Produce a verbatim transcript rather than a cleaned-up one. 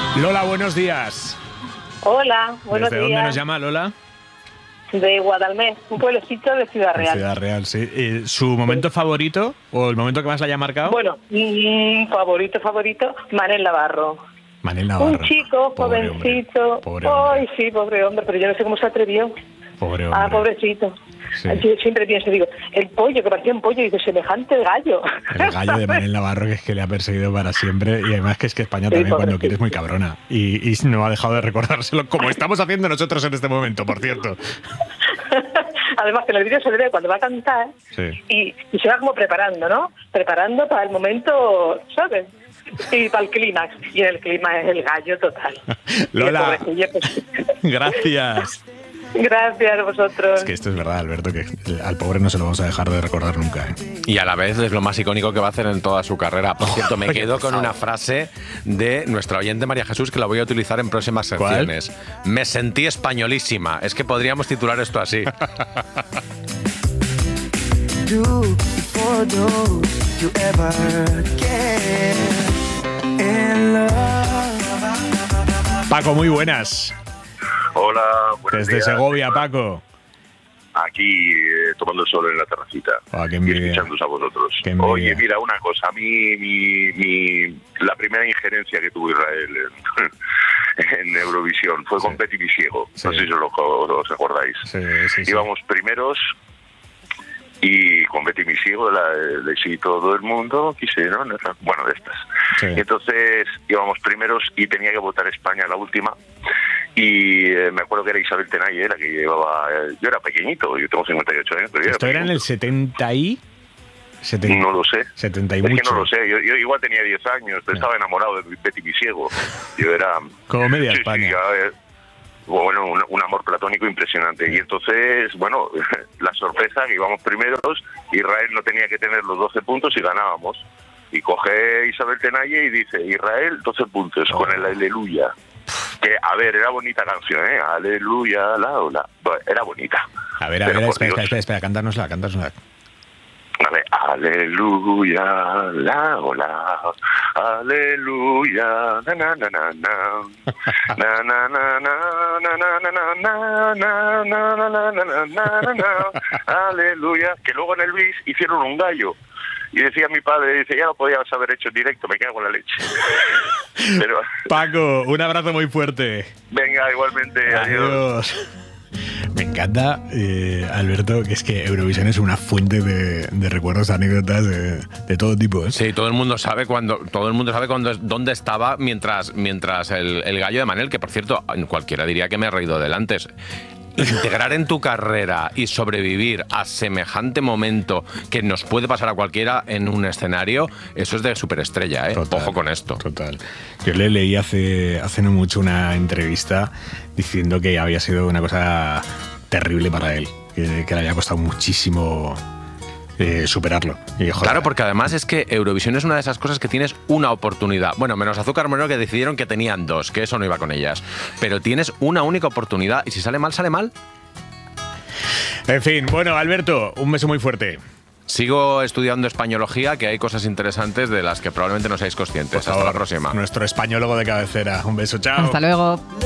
Lola, buenos días. Hola, buenos ¿Desde días. dónde nos llama Lola? De Guadalmés, un pueblecito de Ciudad Real. Ciudad Real, sí. ¿Y ¿Su momento sí. favorito o el momento que más la haya marcado? Bueno, mmm, favorito, favorito, Manel Navarro. Manel Navarro. Un chico, pobre jovencito. Hombre. Pobre hombre. Ay, sí, pobre hombre, pero yo no sé cómo se atrevió. Pobre hombre. Ah, pobrecito. Sí. Yo siempre pienso, digo, el pollo, que parecía un pollo, y dice, semejante gallo. El gallo de Manel Navarro, que es que le ha perseguido para siempre. Y además que es que España también, sí, cuando quiere, es muy cabrona. Y, y no ha dejado de recordárselo, como estamos haciendo nosotros en este momento, por cierto. Además que en el vídeo se le ve cuando va a cantar, sí. y, y se va como preparando, ¿no? Preparando para el momento, ¿sabes? Y para el clímax. Y en el clímax es el gallo total. Lola, pues... gracias. Gracias a vosotros. Es que esto es verdad, Alberto, que al pobre no se lo vamos a dejar de recordar nunca, ¿eh? Y a la vez es lo más icónico que va a hacer en toda su carrera. Por cierto, me quedo con una frase de nuestra oyente María Jesús que la voy a utilizar en próximas secciones. ¿Cuál? Me sentí españolísima. Es que podríamos titular esto así. Paco, muy buenas. Hola, buenos Desde días. Segovia, Paco. Aquí eh, tomando el sol en la terracita. Oh, qué y escuchándoos a vosotros. Oye, mira, una cosa. A mí, mi, mi, la primera injerencia que tuvo Israel en, en Eurovisión fue con sí. Betty Misiego. Sí. No sé si os, lo, os acordáis. Sí, sí, sí. Íbamos primeros y con Betty Misiego, la de Si todo el mundo quisiera, ¿no? Bueno, de estas. Sí. Y entonces íbamos primeros y tenía que votar España la última. Y eh, me acuerdo que era Isabel Tenalle la que llevaba... Eh, yo era pequeñito, yo tengo cincuenta y ocho años, pero yo ¿Esto era, era en el setenta y...? setenta No lo sé. setenta y es mucho. que no lo sé. Yo, yo igual tenía diez años, pero estaba enamorado de Betty Misiego. Yo era... Como media sí, España. Sí, ver, bueno, un, un amor platónico impresionante. Sí. Y entonces, bueno, la sorpresa que íbamos primeros, Israel no tenía que tener los doce puntos y ganábamos. Y coge Isabel Tenalle y dice, Israel, doce puntos, oh. con el Aleluya. Que, a ver, era bonita canción, ¿eh? Aleluya, la, la. Bueno, era bonita. A ver, a ver, espera, espera, espera, espera, cantárnosla, cantárnosla. A ver, aleluya, la, la, aleluya, na, na, na, na, na, na, na, na, na, na, na, na, na, na, na, na, na, aleluya. Que luego en el bis hicieron un gallo. Y decía mi padre, dice, ya lo podías haber hecho en directo, me cago en la leche. Pero... Paco, un abrazo muy fuerte. Venga, igualmente. Adiós. Adiós. Me encanta, eh, Alberto, que es que Eurovisión es una fuente de, de recuerdos, de anécdotas de, de todo tipo, ¿eh? Sí, todo el mundo sabe cuando, todo el mundo sabe cuando, dónde estaba mientras, mientras el, el gallo de Manel, que por cierto, cualquiera diría que me he reído del antes. Integrar en tu carrera y sobrevivir a semejante momento que nos puede pasar a cualquiera en un escenario, eso es de superestrella, ¿eh? Total, ojo con esto. Total. Yo le leí hace, hace no mucho una entrevista diciendo que había sido una cosa terrible para él, que, que le había costado muchísimo eh, superarlo. Y, joder, claro, porque además es que Eurovisión es una de esas cosas que tienes una oportunidad. Bueno, menos Azúcar Moreno, que decidieron que tenían dos, que eso no iba con ellas. Pero tienes una única oportunidad y si sale mal, sale mal. En fin, bueno, Alberto, un beso muy fuerte. Sigo estudiando españología, que hay cosas interesantes de las que probablemente no seáis conscientes. Hasta la próxima. Nuestro españólogo de cabecera. Un beso, chao. Hasta luego.